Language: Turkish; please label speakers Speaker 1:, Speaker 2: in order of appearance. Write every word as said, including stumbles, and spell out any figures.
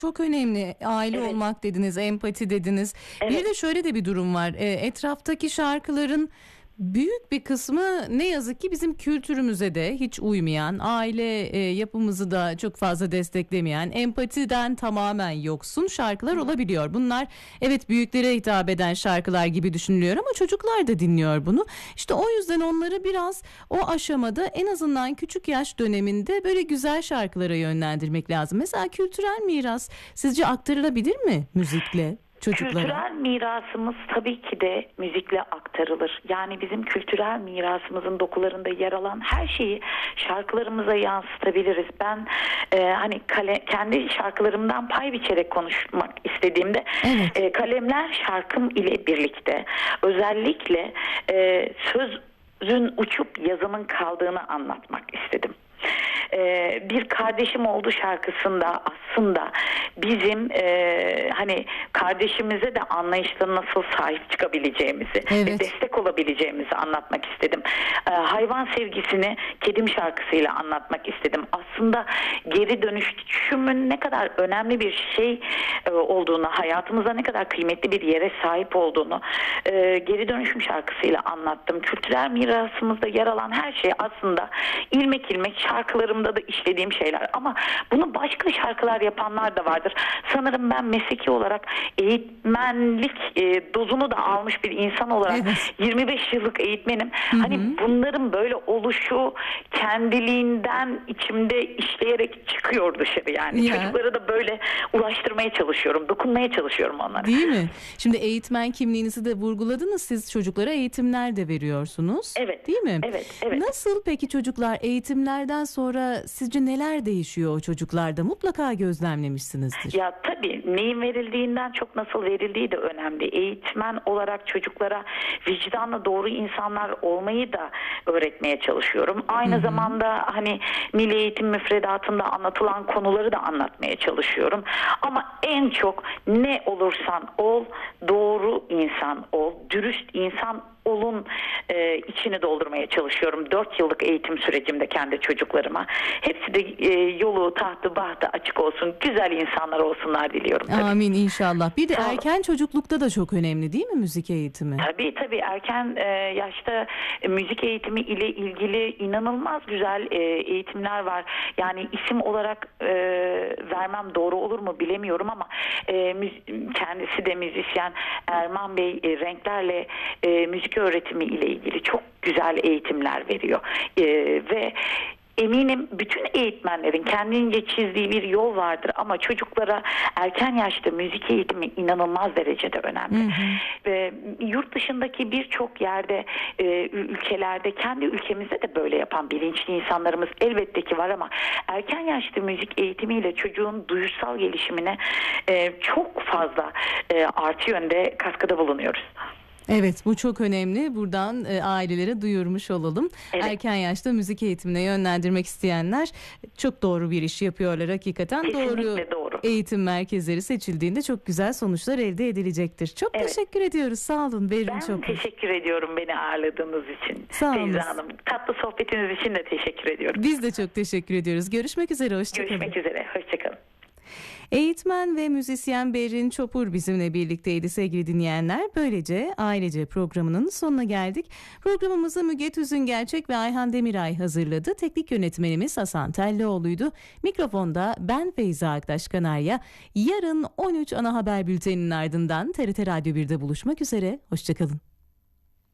Speaker 1: Çok önemli. Aile
Speaker 2: Evet.
Speaker 1: olmak dediniz, empati dediniz.
Speaker 2: Evet.
Speaker 1: Bir de şöyle de bir durum var. E, etraftaki şarkıların büyük bir kısmı ne yazık ki bizim kültürümüze de hiç uymayan, aile e, yapımızı da çok fazla desteklemeyen, empatiden tamamen yoksun şarkılar olabiliyor. Bunlar evet büyüklere hitap eden şarkılar gibi düşünülüyor ama çocuklar da dinliyor bunu. İşte o yüzden onları biraz o aşamada en azından küçük yaş döneminde böyle güzel şarkılara yönlendirmek lazım. Mesela kültürel miras sizce aktarılabilir mi müzikle çocuklara?
Speaker 2: Kültürel mirasımız tabii ki de müzikle aktarılır. Yani bizim kültürel mirasımızın dokularında yer alan her şeyi şarkılarımıza yansıtabiliriz. Ben e, hani kale, kendi şarkılarımdan pay biçerek konuşmak istediğimde
Speaker 1: Evet.
Speaker 2: e, kalemler şarkım ile birlikte özellikle e, sözün uçup yazımın kaldığını anlatmak istedim. Ee, bir kardeşim oldu şarkısında aslında bizim e, hani kardeşimize de anlayışla nasıl sahip çıkabileceğimizi
Speaker 1: Evet.
Speaker 2: ve destek olabileceğimizi anlatmak istedim. Ee, hayvan sevgisini kedim şarkısıyla anlatmak istedim. Aslında geri dönüşümün ne kadar önemli bir şey e, olduğunu, hayatımızda ne kadar kıymetli bir yere sahip olduğunu e, geri dönüşüm şarkısıyla anlattım. Kültürel mirasımızda yer alan her şey aslında ilmek ilmek şarkılarımda da işlediğim şeyler ama bunu başka şarkılar yapanlar da vardır. Sanırım ben mesleki olarak eğitmenlik e, dozunu da almış bir insan olarak
Speaker 1: Evet.
Speaker 2: yirmi beş yıllık eğitmenim. Hani bunların böyle oluşu kendiliğinden içimde işleyerek çıkıyor dışarı yani.
Speaker 1: Ya.
Speaker 2: Çocuklara da böyle ulaştırmaya çalışıyorum, dokunmaya çalışıyorum onlara.
Speaker 1: Değil mi? Şimdi eğitmen kimliğinizi de vurguladınız. Siz çocuklara eğitimler de veriyorsunuz.
Speaker 2: Evet.
Speaker 1: Değil mi?
Speaker 2: Evet, evet.
Speaker 1: Nasıl peki çocuklar eğitimlerden sonra sizce neler değişiyor o çocuklarda? Mutlaka gözlemlemişsinizdir.
Speaker 2: Ya tabii neyin verildiğinden çok nasıl verildiği de önemli. Eğitmen olarak çocuklara vicdanla doğru insanlar olmayı da öğretmeye çalışıyorum. Aynı
Speaker 1: Hı-hı.
Speaker 2: zamanda hani milli eğitim müfredatında anlatılan konuları da anlatmaya çalışıyorum. Ama en çok ne olursan ol, doğru insan ol, dürüst insan olun e, içini doldurmaya çalışıyorum. Dört yıllık eğitim sürecimde kendi çocuklarıma. Hepsi de e, yolu, tahtı, bahtı açık olsun. Güzel insanlar olsunlar diliyorum. Tabii.
Speaker 1: Amin inşallah. Bir de
Speaker 2: Sağ olun.
Speaker 1: erken çocuklukta da çok önemli değil mi müzik eğitimi?
Speaker 2: Tabii tabii erken e, yaşta e, müzik eğitimi ile ilgili inanılmaz güzel e, eğitimler var. Yani isim olarak e, vermem doğru olur mu bilemiyorum ama e, müz- kendisi de müzisyen Erman Bey e, renklerle e, müzik öğretimi ile ilgili çok güzel eğitimler veriyor. E, ve eminim bütün eğitmenlerin kendince çizdiği bir yol vardır ama çocuklara erken yaşta müzik eğitimi inanılmaz derecede önemli.
Speaker 1: Hı hı.
Speaker 2: Ve yurt dışındaki birçok yerde, e, ülkelerde, kendi ülkemizde de böyle yapan bilinçli insanlarımız elbette ki var ama erken yaşta müzik eğitimiyle çocuğun duyusal gelişimine e, çok fazla e, artı yönde katkıda bulunuyoruz.
Speaker 1: Evet, bu çok önemli. Buradan e, ailelere duyurmuş olalım.
Speaker 2: Evet.
Speaker 1: Erken yaşta müzik eğitimine yönlendirmek isteyenler çok doğru bir iş yapıyorlar hakikaten.
Speaker 2: Kesinlikle
Speaker 1: Doğru,
Speaker 2: doğru.
Speaker 1: eğitim merkezleri seçildiğinde çok güzel sonuçlar elde edilecektir. Çok
Speaker 2: Evet.
Speaker 1: teşekkür ediyoruz. Sağ olun Berrin
Speaker 2: Ben
Speaker 1: Çopur.
Speaker 2: teşekkür ediyorum beni ağırladığınız için.
Speaker 1: Sağ olun.
Speaker 2: Feyza Hanım, tatlı sohbetiniz için de teşekkür ediyorum.
Speaker 1: Biz de çok teşekkür ediyoruz. Görüşmek üzere. Hoşçakalın.
Speaker 2: Görüşmek üzere. Hoşçakalın.
Speaker 1: Eğitmen ve müzisyen Berrin Çopur bizimle birlikteydi sevgili dinleyenler. Böylece Ailece programının sonuna geldik. Programımızı Müge Tüzüngerçek ve Ayhan Demiray hazırladı. Teknik yönetmenimiz Hasan Tellioğlu'ydu. Mikrofonda ben Feyza Aktaş Kanarya. Yarın on üç ana haber bülteninin ardından T R T Radyo birde buluşmak üzere. Hoşçakalın.